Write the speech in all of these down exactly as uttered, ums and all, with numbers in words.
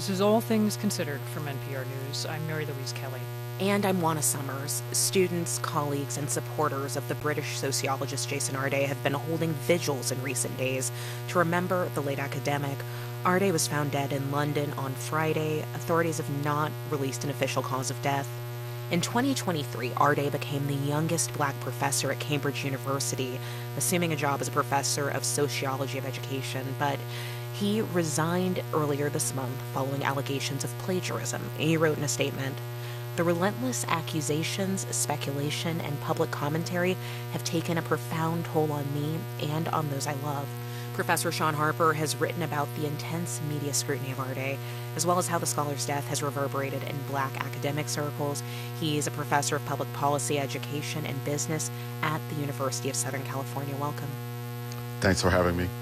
This is All Things Considered from N P R News. I'm Mary Louise Kelly. And I'm Juana Summers. Students, colleagues, and supporters of the British sociologist Jason Arde have been holding vigils in recent days to remember the late academic. Arde was found dead in London on Friday. Authorities have not released an official cause of death. In twenty twenty-three, Arde became the youngest black professor at Cambridge University, assuming a job as a professor of sociology of education, but he resigned earlier this month following allegations of plagiarism. He wrote in a statement, "The relentless accusations, speculation, and public commentary have taken a profound toll on me and on those I love." Professor Sean Harper has written about the intense media scrutiny of Arde, as well as how the scholar's death has reverberated in black academic circles. He's a professor of public policy, education, and business at the University of Southern California. Welcome. Thanks for having me.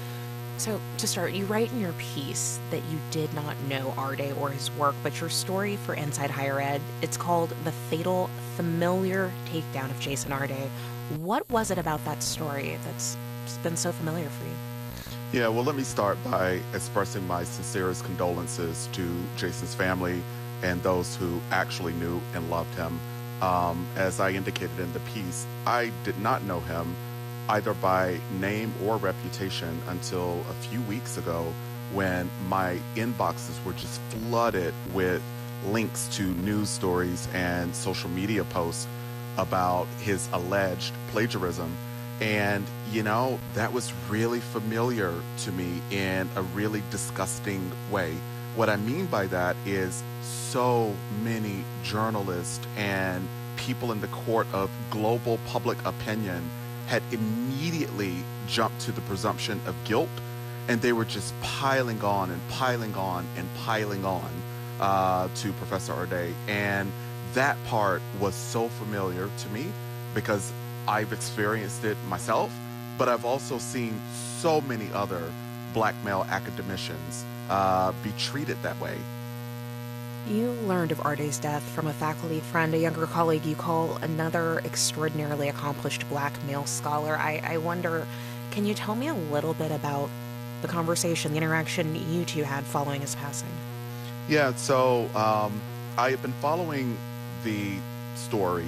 So, to start, you write in your piece that you did not know Arde or his work, but your story for Inside Higher Ed, it's called The Fatal Familiar Takedown of Jason Arde. What was it about that story that's been so familiar for you? Yeah, well, let me start by expressing my sincerest condolences to Jason's family and those who actually knew and loved him. Um, as I indicated in the piece, I did not know him either by name or reputation until a few weeks ago when my inboxes were just flooded with links to news stories and social media posts about his alleged plagiarism. And, you know, that was really familiar to me in a really disgusting way. What I mean by that is so many journalists and people in the court of global public opinion had immediately jumped to the presumption of guilt, and they were just piling on and piling on and piling on uh, to Professor Arde. And that part was so familiar to me because I've experienced it myself, but I've also seen so many other black male academicians uh, be treated that way. You learned of Arde's death from a faculty friend, a younger colleague you call another extraordinarily accomplished black male scholar. I, I wonder, can you tell me a little bit about the conversation, the interaction you two had following his passing? Yeah, so um, I have been following the story